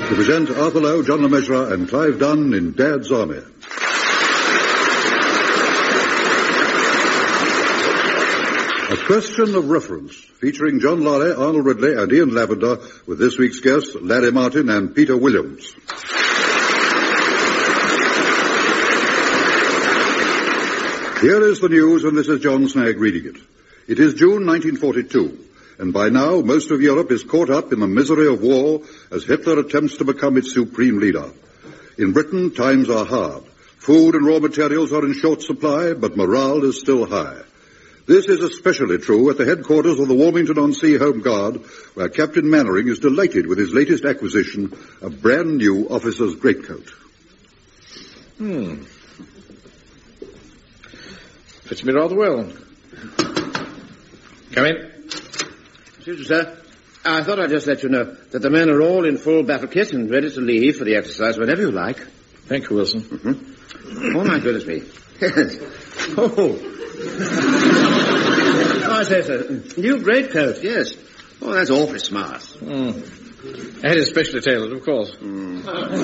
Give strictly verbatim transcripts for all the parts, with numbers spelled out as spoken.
To present Arthur Lowe, John Le Mesurier, and Clive Dunn in Dad's Army. A Question of Reference, featuring John Lorry, Arnold Ridley, and Ian Lavender, with this week's guests, Larry Martin and Peter Williams. Here is the news, and this is John Snagg reading it. It is June nineteen forty-two, and by now most of Europe is caught up in the misery of war as Hitler attempts to become its supreme leader. In Britain, times are hard. Food and raw materials are in short supply, but morale is still high. This is especially true at the headquarters of the Warmington-on-Sea Home Guard, where Captain Mannering is delighted with his latest acquisition, a brand-new officer's greatcoat. Hmm. Fits me rather well. Come in. Excuse me, sir. I thought I'd just let you know that the men are all in full battle kit and ready to leave for the exercise whenever you like. Thank you, Wilson. Mm-hmm. Oh, my goodness me. Yes. Oh. Oh, I say, sir. New greatcoat, yes. Oh, that's awfully smart. Mm. I had it specially tailored, of course. Mm.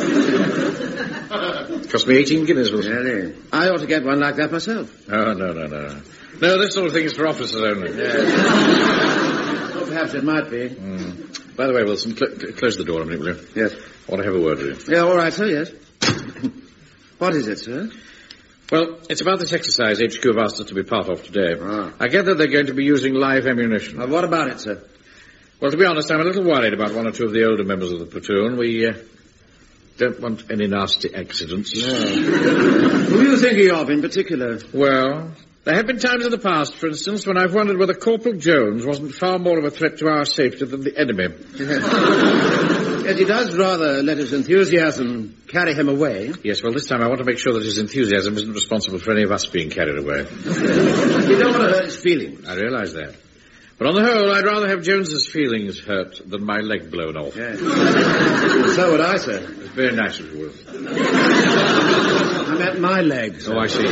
Cost me eighteen guineas, Wilson. Really? I ought to get one like that myself. Oh, no, no, no. No, this sort of thing is for officers only. Yes. Well, perhaps it might be. Mm. By the way, Wilson, cl- cl- close the door a minute, will you? Yes. I want to have a word with you. Yeah, all right, sir, yes. What is it, sir? Well, it's about this exercise H Q have asked us to be part of today. Ah. I gather they're going to be using live ammunition. Well, what about it, sir? Well, to be honest, I'm a little worried about one or two of the older members of the platoon. We uh, don't want any nasty accidents. No. Who are you thinking of in particular? Well, there have been times in the past, for instance, when I've wondered whether Corporal Jones wasn't far more of a threat to our safety than the enemy. Yes, he does rather let his enthusiasm carry him away. Yes, well, this time I want to make sure that his enthusiasm isn't responsible for any of us being carried away. You don't want to hurt his feelings. I realise that. But on the whole, I'd rather have Jones's feelings hurt than my leg blown off. Yes. So would I, sir. It's very nice of you, Wilson. I meant my legs. Oh, I see.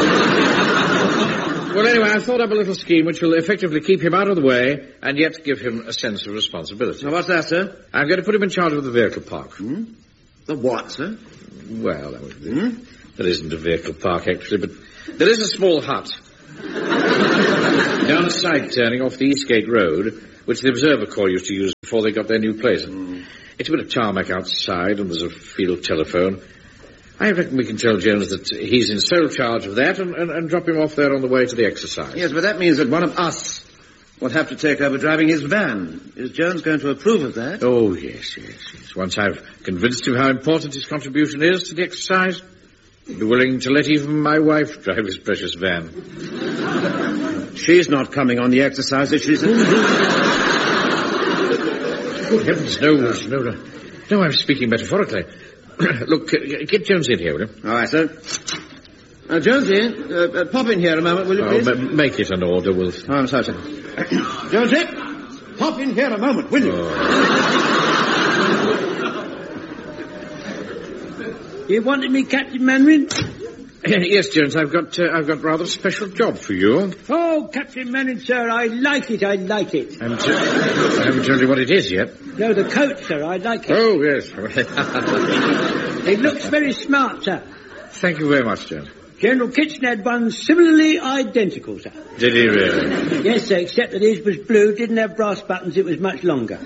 Well, anyway, I thought up a little scheme which will effectively keep him out of the way and yet give him a sense of responsibility. Now, what's that, sir? I'm going to put him in charge of the vehicle park. Hmm? The what, sir? Well, that would be... Hmm? There isn't a vehicle park, actually, but there is a small hut down a side turning off the Eastgate Road, which the Observer Corps used to use before they got their new place. Mm. It's a bit of tarmac outside, and there's a field telephone. I reckon we can tell Jones that he's in sole charge of that and, and, and drop him off there on the way to the exercise. Yes, but that means that one of us will have to take over driving his van. Is Jones going to approve of that? Oh, yes, yes, yes. Once I've convinced him how important his contribution is to the exercise, he'll be willing to let even my wife drive his precious van. She's not coming on the exercise, is she? Good heavens, no, no, no. No, I'm speaking metaphorically. Look, uh, get Jones in here, will you? All right, sir. Uh, Jonesy, uh, uh, pop in here a moment, will you, please? Oh, ma- make it an order, Wilson. Oh, I'm sorry, sir. Jonesy, pop in here a moment, will you? Oh. You wanted me, Captain Mannering? Yes, Jones, I've got uh, I've got rather a special job for you. Oh, Captain Mannering, sir, I like it, I like it. And, uh, I haven't told you what it is yet. No, the coat, sir, I like it. Oh, yes. It looks very smart, sir. Thank you very much, Jones. General Kitchener had one similarly identical, sir. Did he really? Yes, sir, except that his was blue, didn't have brass buttons, it was much longer.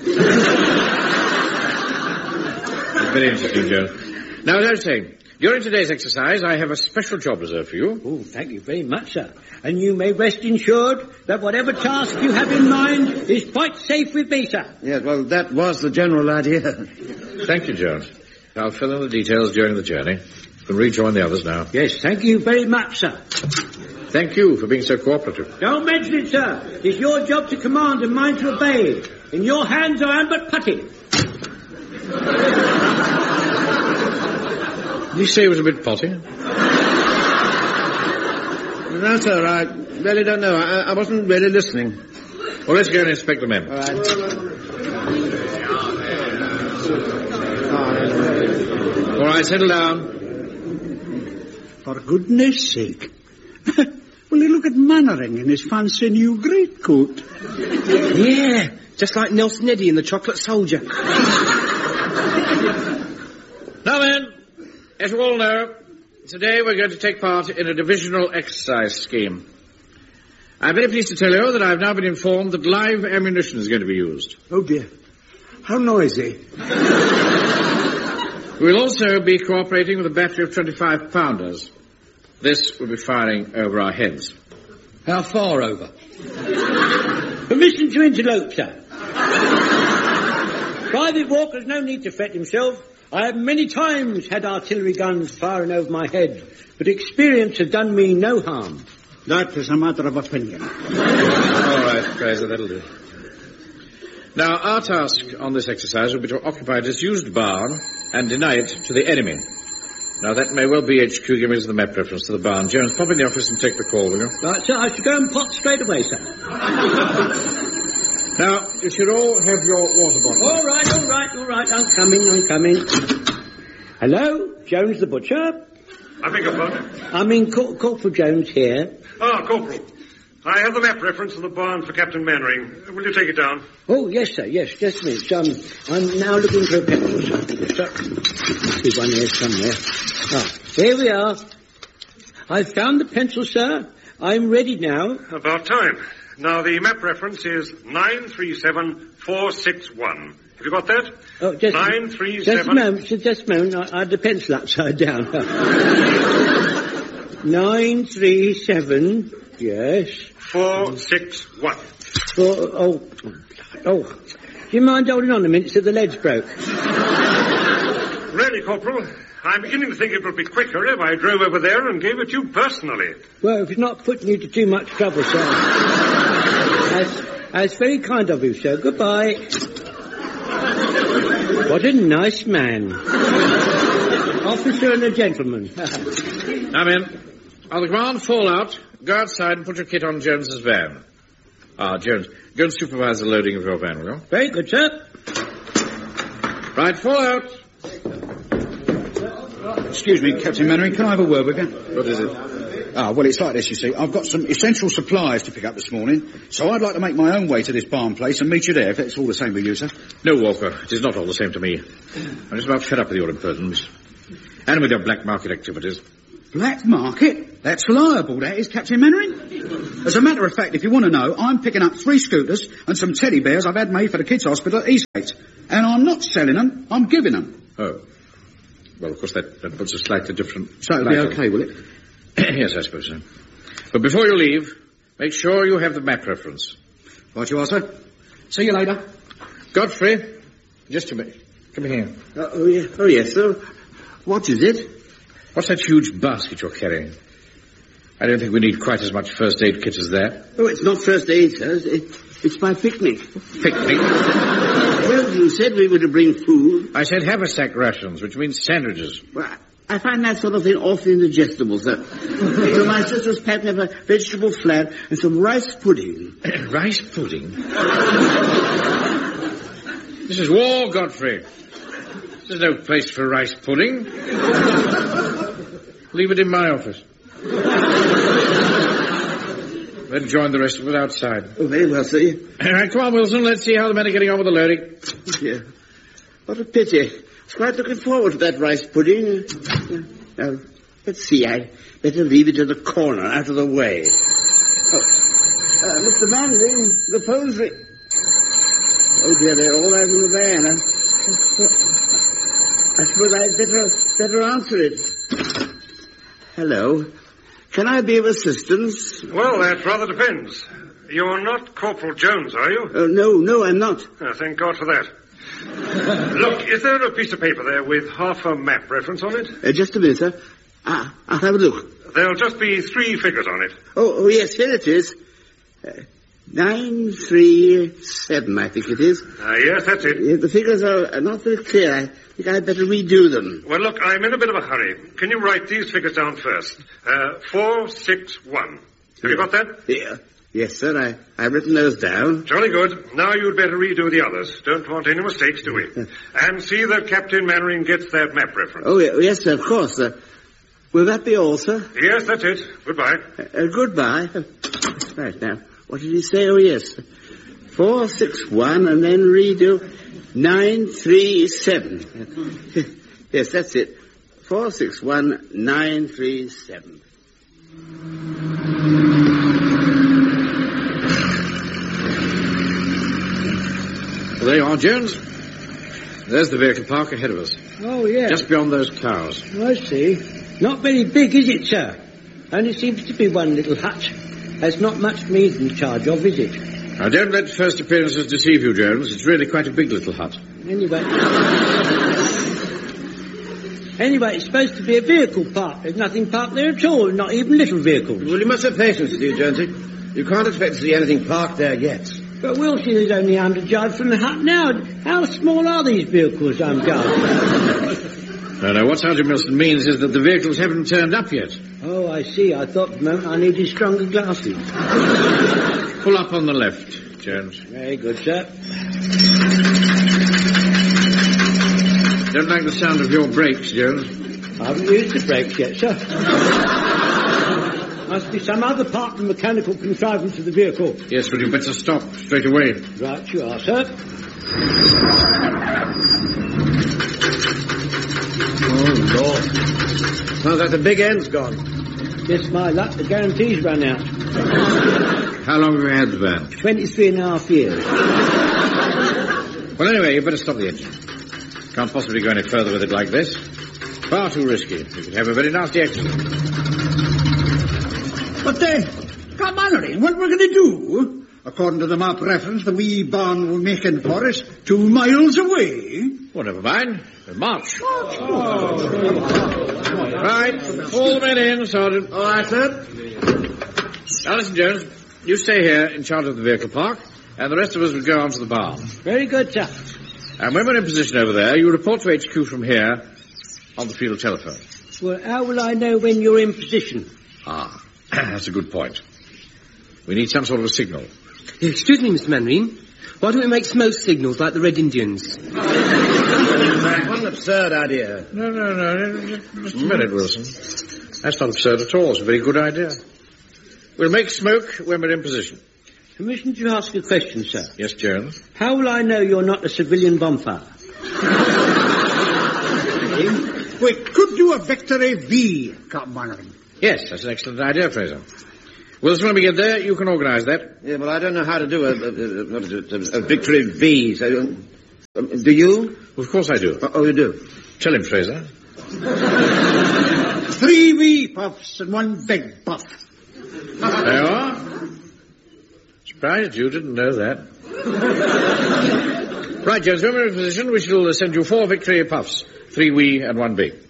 Very interesting, Jones. Now, as I was saying, during today's exercise, I have a special job reserved for you. Oh, thank you very much, sir. And you may rest assured that whatever task you have in mind is quite safe with me, sir. Yes, well, that was the general idea. Thank you, Jones. I'll fill in the details during the journey. You can rejoin the others now. Yes, thank you very much, sir. Thank you for being so cooperative. Don't mention it, sir. It's your job to command and mine to obey. In your hands I am but putty. Did you say it was a bit potty? No, sir, I really don't know. I, I wasn't really listening. Well, let's go and inspect the men. All right. All right, settle down. For goodness sake. Will you look at Mannering in his fancy new greatcoat? Yeah, just like Nelson Eddy in The Chocolate Soldier. Now then, as you all know, today we're going to take part in a divisional exercise scheme. I'm very pleased to tell you that I've now been informed that live ammunition is going to be used. Oh, dear. How noisy. We'll also be cooperating with a battery of twenty-five pounders. This will be firing over our heads. How far over? Permission to interlope, sir. Private Walker's no need to fret himself. I have many times had artillery guns firing over my head, but experience has done me no harm. That is a matter of opinion. All right, Fraser, that'll do. Now, our task on this exercise will be to occupy a disused barn and deny it to the enemy. Now, that may well be H Q giving us the map reference to the barn. Jones, pop in the office and take the call, will you? Right, sir, I shall go and pop straight away, sir. Now, you should all have your water bottle. All right, all right, all right, I'm coming, I'm coming. Hello, Jones the butcher? I beg your pardon? I mean, Cor- Corporal Jones here. Ah, Corporal. I have the map reference to the barn for Captain Mannering. Will you take it down? Oh, yes, sir, yes, just a minute. Um, I'm now looking for a pencil, sir. Yes, sir. There's one here somewhere. Ah, here we are. I've found the pencil, sir. I'm ready now. About time. Now, the map reference is nine three seven four six one. Have you got that? Oh, just, nine three just seven... a moment, just, just a moment. I, I had the pencil upside down. nine three seven, yes. four six one. Four, oh, oh. Do you mind holding on a minute so the lead's broke? Really, Corporal, I'm beginning to think it would be quicker if I drove over there and gave it to you personally. Well, if it's not putting you to too much trouble, sir. That's, that's very kind of you, sir. Goodbye. What a nice man. Officer and a gentleman. Now, men, on the ground, fall out. Go outside and put your kit on Jones's van. Ah, Jones, go and supervise the loading of your van, will you? Very good, sir. Right, fall out. Excuse me, Captain Mannering, can I have a word with you? What is it? Ah, well, it's like this, you see. I've got some essential supplies to pick up this morning, so I'd like to make my own way to this barn place and meet you there, if it's all the same with you, sir. No, Walker, it is not all the same to me. I'm just about fed up with your impertinence. And with your black market activities. Black market? That's liable, that is, Captain Mannering. As a matter of fact, if you want to know, I'm picking up three scooters and some teddy bears I've had made for the kids' hospital at Eastgate. And I'm not selling them, I'm giving them. Oh. Well, of course, that, that puts a slightly different... So it'll be okay, will it? Yes, I suppose so. But before you leave, make sure you have the map reference. Right you are, sir. See you later. Godfrey, just a minute. Come here. Uh, oh, yeah. Oh, yes, sir. What is it? What's that huge basket you're carrying? I don't think we need quite as much first aid kit as that. Oh, it's not first aid, sir. It, it's my picnic. Picnic? Well, you said we were to bring food. I said haversack rations, which means sandwiches. Well, I find that sort of thing awfully indigestible, sir. So my sister's packed up a vegetable flat and some rice pudding. Rice pudding? This is war, Godfrey. There's no place for rice pudding. Leave it in my office. Then join the rest of it outside. Oh, very well, sir. All right, come on, Wilson. Let's see how the men are getting on with the loading. Oh, dear. What a pity. I was quite looking forward to that rice pudding. Now, let's see. I'd better leave it in the corner, out of the way. Oh, uh, Mister Mannering, the phone's ring. Oh, dear, they're all out in the van. I, I suppose I'd better, better answer it. Hello. Can I be of assistance? Well, that rather depends. You're not Corporal Jones, are you? Uh, no, no, I'm not. Oh, thank God for that. Look, is there a piece of paper there with half a map reference on it? Uh, just a minute, sir. Ah, I'll have a look. There'll just be three figures on it. Oh, oh yes, here it is. Uh, nine, three, seven, I think it is. Ah, uh, yes, that's it. Yeah, the figures are not very clear. I think I'd better redo them. Well, look, I'm in a bit of a hurry. Can you write these figures down first? Uh, four, six, one. Have you got that? Yeah. Yes, sir, I, I've written those down. Jolly good. Now you'd better redo the others. Don't want any mistakes, do we? And see that Captain Mannering gets that map reference. Oh, yes, sir, of course, sir. Will that be all, sir? Yes, that's it. Goodbye. Uh, uh, goodbye. Right, now, what did he say? Oh, yes. four six one and then redo nine three seven. Yes, that's it. four six one nine three seven. Well, there you are, Jones. There's the vehicle park ahead of us. Oh, yeah. Just beyond those cows. I see. Not very big, is it, sir? Only seems to be one little hut. There's not much meat in charge of, is it? Now, don't let first appearances deceive you, Jones. It's really quite a big little hut. Anyway... Anyway, it's supposed to be a vehicle park. There's nothing parked there at all, not even little vehicles. Well, you must have patience with you, Jonesy. You can't expect to see anything parked there yet. But Wilson is only a hundred yards from the hut now. How small are these vehicles I'm guarding? No, no, what Sergeant Milson means is that the vehicles haven't turned up yet. Oh, I see. I thought for a moment I needed stronger glasses. Pull up on the left, Jones. Very good, sir. Don't like the sound of your brakes, Jones. I haven't used the brakes yet, sir. Must be some other part of the mechanical contrivance of the vehicle. Yes, well, you better stop straight away. Right, you are, sir. Oh, Lord. Sounds like the big end's gone. Just my luck, the guarantee's run out. How long have you had the van? Twenty-three and a half years. Well, anyway, you better stop the engine. Can't possibly go any further with it like this. Far too risky. You could have a very nasty accident. But, uh, come on, what we're going to do? According to the map reference, the wee barn we're making for us, two miles away. Well, never mind. We'll march. Oh. Right, all the men in, Sergeant. All right, sir. Now, listen, Jones. You stay here in charge of the vehicle park, and the rest of us will go on to the barn. Very good, sir. And when we're in position over there, you report to H Q from here on the field telephone. Well, how will I know when you're in position? Ah, that's a good point. We need some sort of a signal. Excuse me, Mister Manring. Why don't we make smoke signals like the Red Indians? What an absurd idea. No, no, no. Just a minute, Wilson. That's not absurd at all. It's a very good idea. We'll make smoke when we're in position. Permission to ask a question, sir? Yes, Jones? How will I know you're not a civilian bonfire? We could do a victory V, Captain Mannering. Yes, that's an excellent idea, Fraser. Wilson, when we get there, you can organise that. Yeah, but I don't know how to do a, a, a, what is it, a, a victory V. So, um, do you? Of course I do. Oh, you do? Tell him, Fraser. Three wee puffs and one big puff. There you are. Surprised you didn't know that. Right, Jones, when we're in position, we shall send you four victory puffs. Three wee and one big.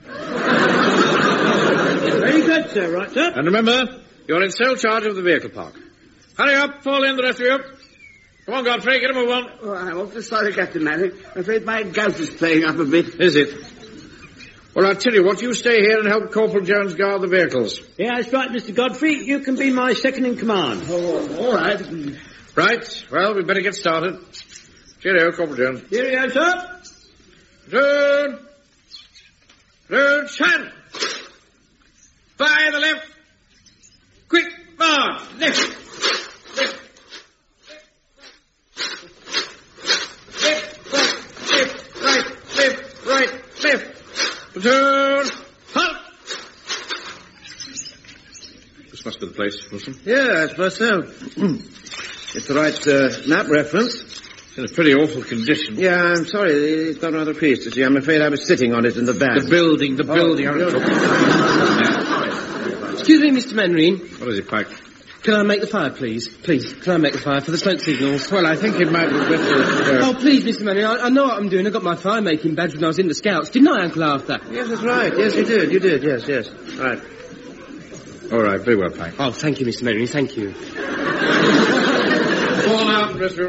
Very good, sir. Right, sir. And remember, you're in sole charge of the vehicle park. Hurry up, fall in, the rest of you. Come on, Godfrey, get a move on. Oh, I'm awfully sorry, Captain Manning. I'm afraid my gout is playing up a bit. Is it? Well, I'll tell you what, you stay here and help Corporal Jones guard the vehicles. Yeah, that's right, Mister Godfrey. You can be my second in command. Oh, all right. Right, well, we'd better get started. Cheerio, Corporal Jones. Cheerio, sir. Turn. Turn, shine. Fire the left. Quick, march. Left. Left. Left, right, left, right, left. Platoon, halt! This must be the place, Wilson. Yeah, I suppose so. It's the right uh, map reference. It's in a pretty awful condition. Yeah, I'm sorry. It's got rather creased, you see. I'm afraid I was sitting on it in the van. The building, the building. Oh, I'm Excuse me, Mister Manring. What is it, Pike? Can I make the fire, please? Please, can I make the fire for the smoke signals? Well, I think it might be better... Uh... Oh, please, Mister Manning, I, I know what I'm doing. I got my fire-making badge when I was in the Scouts. Didn't I, Uncle Arthur? Yes, that's right. Yes, you did. You did. Yes, yes. Right. All right, very well, Pike. Oh, thank you, Mister Manning. Thank you. Fall out, Mister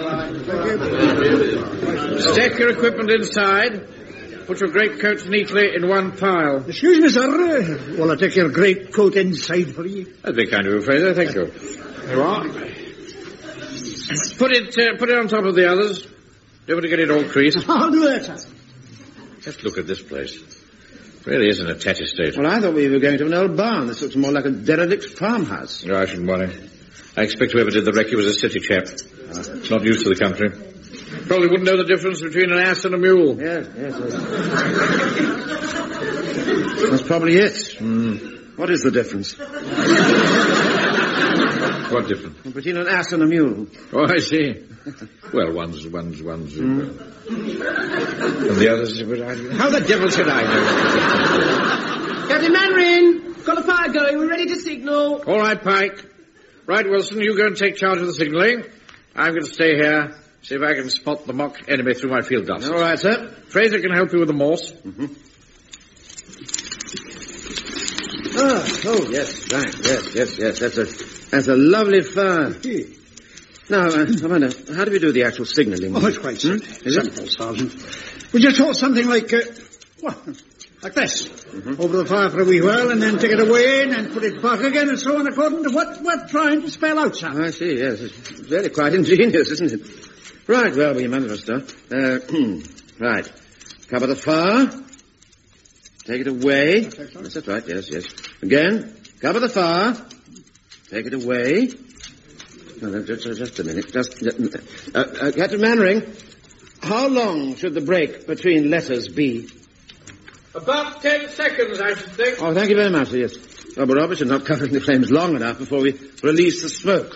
Stack your equipment inside. Put your greatcoats neatly in one pile. Excuse me, sir. Will I take your great coat inside for you? That'd be kind of you, Fraser. Thank you. There you are. Put it, uh, put it on top of the others. Don't want to get it all creased. I'll do that, sir. Just look at this place. It really is in a tatty state. Well, I thought we were going to an old barn. This looks more like a derelict farmhouse. No, I shouldn't worry. I expect whoever did the recce was a city chap. Not used to the country. Probably wouldn't know the difference between an ass and a mule. Yes, yes, yes. That's probably it. Mm. What is the difference? What difference? Between an ass and a mule. Oh, I see. Well, one's, one's, one's... Mm. Uh, and the other's... How the devil should I know? Captain Mainwaring! Got a fire going. We're ready to signal. All right, Pike. Right, Wilson, you go and take charge of the signalling. I'm going to stay here, see if I can spot the mock enemy through my field glasses. All right, sir. Fraser can help you with the Morse. Mm-hmm. Ah, oh, yes, right, yes, yes, yes. That's a, that's a lovely fire. Now, uh, Commander, how do we do the actual signalling? Oh, it's quite simple, hmm? simple, Sergeant. We just hold something like, uh, well, like this. Mm-hmm. Over the fire for a wee while, and then take it away, and then put it back again, and so on, according to what we're trying to spell out, sir. I see, yes. It's really quite ingenious, isn't it? Right, well, we might as well start. Uh, right. Cover the fire. Take it away. Yes, that's right, yes, yes. Again. Cover the fire. Take it away. No, just, just a minute. Just, uh, uh, Captain Mainwaring, how long should the break between letters be? About ten seconds, I should think. Oh, thank you very much, yes. Oh, but obviously not covering the flames long enough before we release the smoke.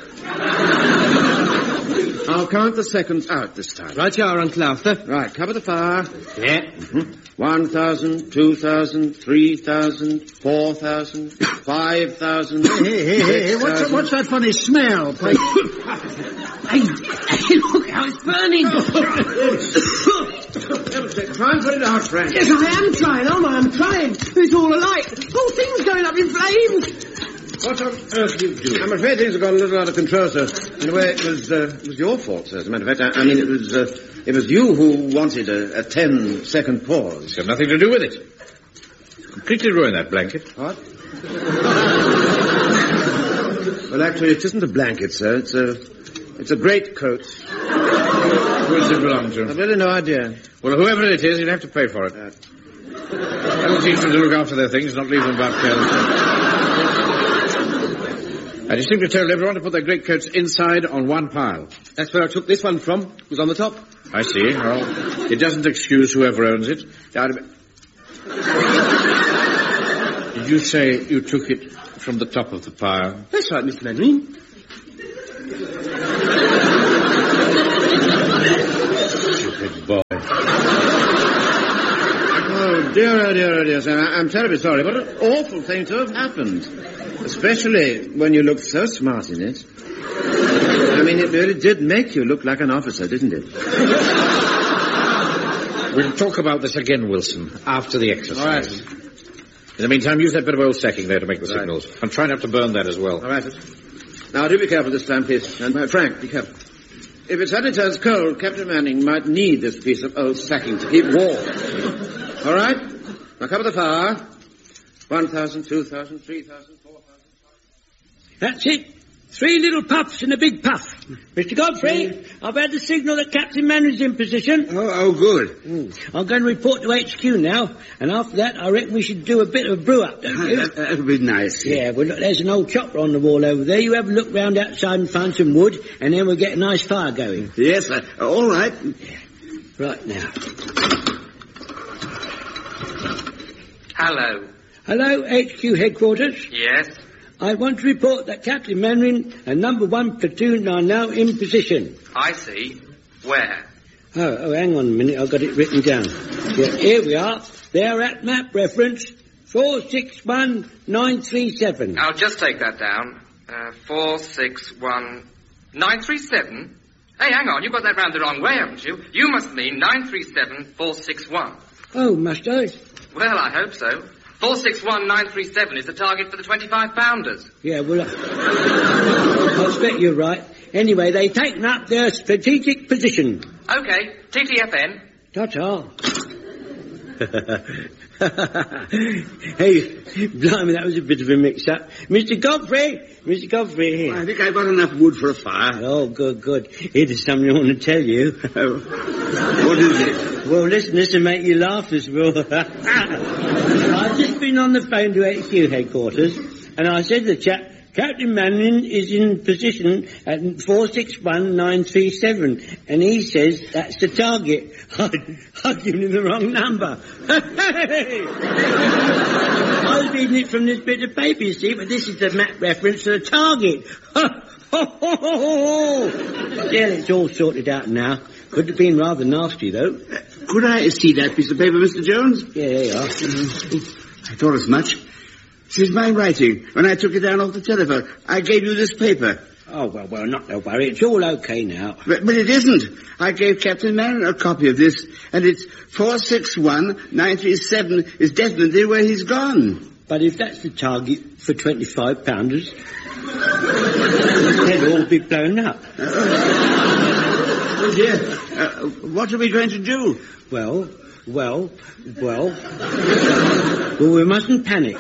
I'll count the seconds out this time. Right you are, Uncle Arthur. Right, cover the fire. Yeah. Mm-hmm. One thousand, two thousand, three thousand, four thousand, five thousand. Hey, hey, hey, hey, what's, what's that funny smell, Pike? Hey, hey, look how it's burning. Try and put it out, Frank. Yes, I am trying, aren't I? I'm trying. It's all alight. The whole thing's going up in flames. What on earth are you doing? I'm afraid things have got a little out of control, sir. In a way, it was, uh, it was your fault, sir. As a matter of fact, I, I mean, it was, uh, it was you who wanted a, a ten-second pause. It's got nothing to do with it. Completely ruined that blanket. What? Well, actually, it isn't a blanket, sir. It's a, it's a greatcoat. Who does it belong to? I've really no idea. Well, whoever it is, you'd have to pay for it. Uh, That'll teach them to look after their things, not leave them about carelessly. I distinctly told everyone to put their greatcoats inside on one pile. That's where I took this one from. It was on the top. I see. Well, it doesn't excuse whoever owns it. Did you say you took it from the top of the pile? That's right, Mister Mainwaring. Stupid boy. Oh, dear, oh, dear, oh, dear, sir. I'm terribly sorry. What an awful thing to have happened. Especially when you looked so smart in it. I mean, it really did make you look like an officer, didn't it? We'll talk about this again, Wilson, after the exercise. All right. In the meantime, use that bit of old sacking there to make the right. signals. And try not to burn that as well. All right. Now, do be careful this time, please. And uh, Frank, be careful. If it suddenly turns cold, Captain Manning might need this piece of old sacking to keep warm. All right? Now, cover the fire. One thousand, two thousand, three thousand, four thousand. That's it. Three little puffs and a big puff. Mister Godfrey, I've had the signal that Captain Mainwaring's in position. Oh, oh good. Mm. I'm going to report to H Q now, and after that, I reckon we should do a bit of a brew-up, don't you? That, that'll be nice. Yeah, well, look, there's an old chopper on the wall over there. You have a look round outside and find some wood, and then we'll get a nice fire going. Yes, sir. All right. Yeah. Right now. Hello. Hello, H Q headquarters. Yes? I want to report that Captain Mainwaring and number one platoon are now in position. I see. Where? Oh, oh, hang on a minute. I've got it written down. Yeah, here we are. They're at map reference four six one nine three seven. I'll just take that down. Uh, four six one nine three seven? Hey, hang on. You got that round the wrong way, haven't you? You must mean nine three seven four six one. Oh, must I? Well, I hope so. four six one nine three seven is the target for the twenty-five pounders. Yeah, well, I, I expect you're right. Anyway, they've taken up their strategic position. Okay, T T F N. Ta-ta. Hey, blimey, that was a bit of a mix-up. Mister Godfrey, Mister Godfrey here. I think I've got enough wood for a fire. Oh, good, good. Here's something I want to tell you. What is it? Well, listen, this will make you laugh as well. I've just been on the phone to H Q headquarters, and I said to the chap, Captain Mannering is in position at four six one nine three seven, and he says that's the target. I've given him the wrong number. Hey! I was reading it from this bit of paper, you see, but this is the map reference to the target. Well, it's all sorted out now. Could have been rather nasty, though. Uh, could I see that piece of paper, Mister Jones? Yeah, there you are. I thought as much. This is my writing. When I took it down off the telephone, I gave you this paper. Oh, well, well, not no worry. It's all okay now. But, but it isn't. I gave Captain Mannering a copy of this, and it's four six one nine three seven is definitely where he's gone. But if that's the target for twenty-five pounders, they'll all be blown up. Oh, dear. Uh, what are we going to do? Well, well, well... well, we mustn't panic.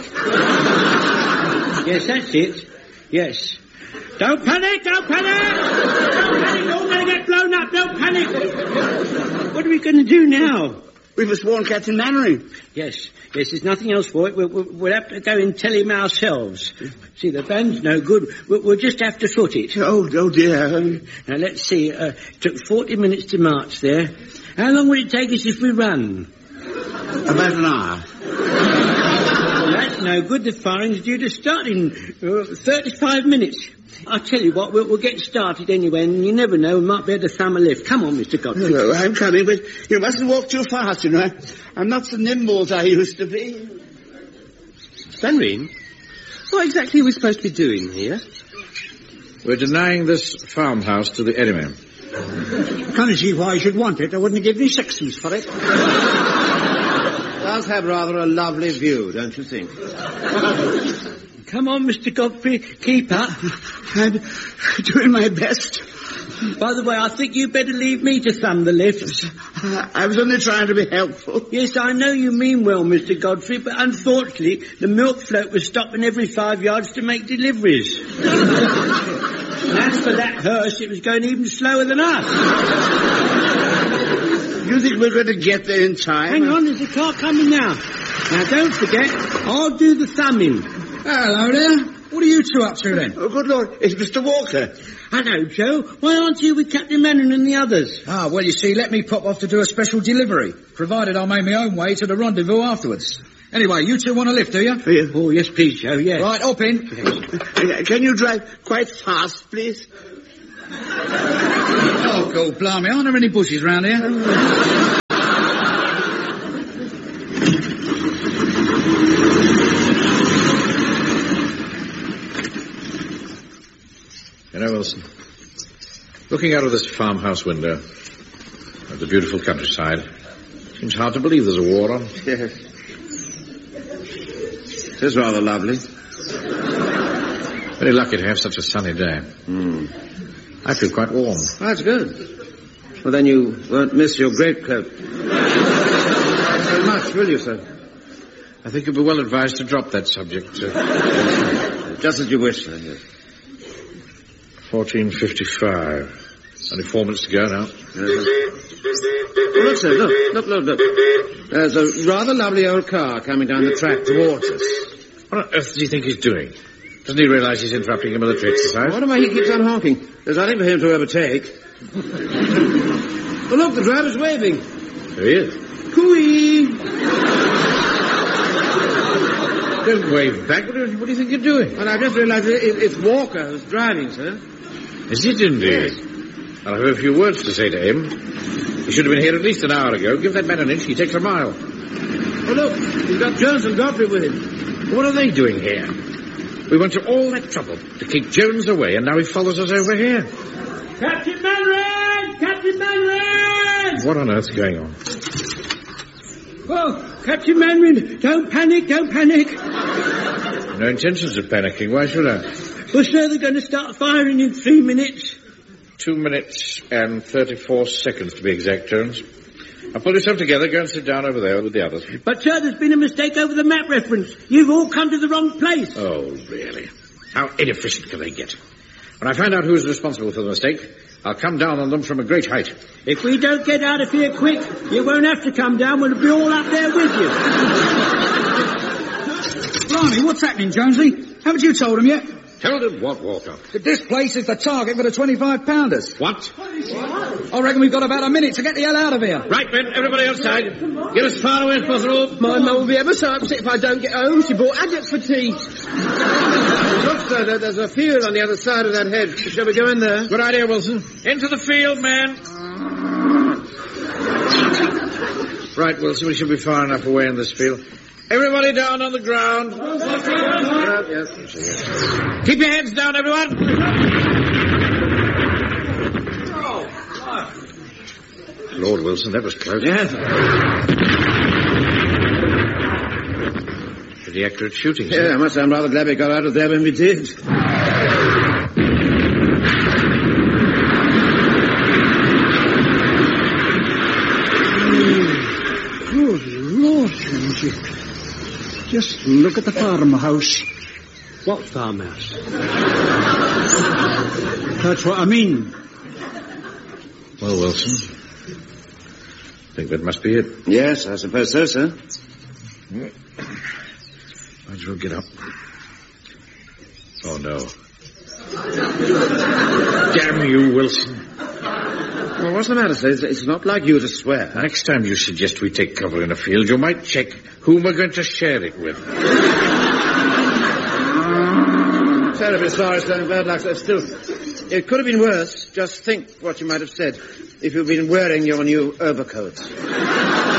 Yes, that's it. Yes. Don't panic! Don't panic! Don't panic! You're all going to get blown up! Don't panic! What are we going to do now? We must warn Captain Mannering. Yes, yes, there's nothing else for it. We'll, we'll, we'll have to go and tell him ourselves. See, the van's no good. We'll, we'll just have to foot it. Oh, oh dear. Now, let's see. Uh, it took forty minutes to march there. How long will it take us if we run? About an hour. Well, that's no good. The firing's due to start in uh, thirty-five minutes. I'll tell you what, we'll, we'll get started anyway, and you never know, we might be able to thumb a lift. Come on, Mister Godfrey. No, I'm coming, but you mustn't walk too fast, you know. I'm not so nimble as I used to be. Mannering, what exactly are we supposed to be doing here? We're denying this farmhouse to the enemy. Can't see why I should want it. I wouldn't have given you sixpence for it. Does have rather a lovely view, don't you think? Come on, Mister Godfrey, keep up. I'm doing my best. By the way, I think you'd better leave me to thumb the lift. I was only trying to be helpful. Yes, I know you mean well, Mister Godfrey, but unfortunately, the milk float was stopping every five yards to make deliveries. And as for that hearse, it was going even slower than us. You think we're going to get there in time? Hang on, there's a car coming now. Now, don't forget, I'll do the thumbing. Hello there. What are you two up to then? Oh, good Lord, it's Mister Walker. Hello, Joe. Why aren't you with Captain Mannering and the others? Ah, well, you see, let me pop off to do a special delivery, provided I make my own way to the rendezvous afterwards. Anyway, you two want a lift, do you? Oh, yes, please, Joe, yes. Right, hop in. Yes. Can you drive quite fast, please? Oh, God, blimey, aren't there any bushes round here? You know, Wilson, looking out of this farmhouse window at the beautiful countryside, seems hard to believe there's a war on. Yes. It is rather lovely. Very lucky to have such a sunny day. Mm. I feel quite warm. Oh, that's good. Well, then you won't miss your greatcoat. So much, will you, sir? I think you'd be well advised to drop that subject, sir. Just as you wish, sir. Yes. fourteen fifty-five. Only four minutes to go now. Uh-huh. Oh, look, sir, look, look, look, look. There's a rather lovely old car coming down the track towards us. What on earth do you think he's doing? Doesn't he realise he's interrupting a military exercise? I wonder why he keeps on honking. There's nothing for him to overtake. Oh, look, the driver's waving. There he is. Cooey! Don't wave back. What do, you, what do you think you're doing? Well, I just realised it, it, it's Walker who's driving, sir. Is it indeed? Yes. Well, I have a few words to say to him. He should have been here at least an hour ago. Give that man an inch, he takes a mile. Oh, look, he's got Jones and Godfrey with him. What are they doing here? We went to all that trouble to keep Jones away, and now he follows us over here. Captain Mannering! Captain Mannering! What on earth's going on? Oh, Captain Mannering, don't panic, don't panic. No intentions of panicking. Why should I? Well, sir, they're going to start firing in three minutes. Two minutes and thirty-four seconds to be exact, Jones. Now pull yourself together, go and sit down over there with the others. But, sir, there's been a mistake over the map reference. You've all come to the wrong place. Oh, really? How inefficient can they get? When I find out who's responsible for the mistake, I'll come down on them from a great height. If we don't get out of here quick, you won't have to come down. We'll be all up there with you. Blimey, what's happening, Jonesy? Haven't you told them yet? Tell them what, Walker? That this place is the target for the twenty-five pounders. What? I reckon we've got about a minute to get the hell out of here. Right, men, everybody outside. Get as far away as possible. My mum will be ever so upset if I don't get home. She bought agate for tea. Look, sir, there's a field on the other side of that hedge. Shall we go in there? Good idea, Wilson. Into the field, man. Right, Wilson, we should be far enough away in this field. Everybody down on the ground. Uh, yes. Keep your heads down, everyone. Lord Wilson, that was close. Yes. Pretty accurate shooting, Yeah, sir. I must say I'm rather glad we got out of there when we did. Good Lord, Georgie. Just look at the farmhouse. What farmhouse? That's what I mean. Well, Wilson, I think that must be it. Yes, I suppose so, sir. Might as well get up. Oh, no. Damn you, Wilson. Well, what's the matter, sir? It's, it's not like you to swear. Next time you suggest we take cover in a field, you might check whom we're going to share it with. Terribly sorry, sir. Bad luck, sir. Still, it could have been worse. Just think what you might have said if you'd been wearing your new overcoats.